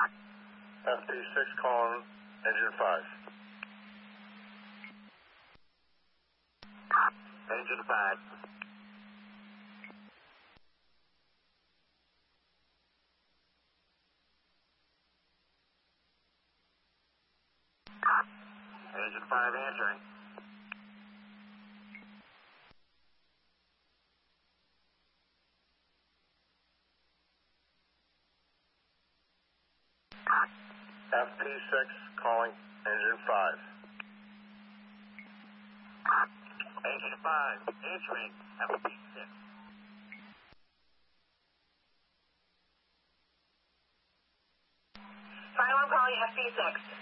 FP6 calling engine 5. Engine 5. Engine 5 answering. FP6 calling engine 5. Engine 5 answering FP6. Final calling FP6.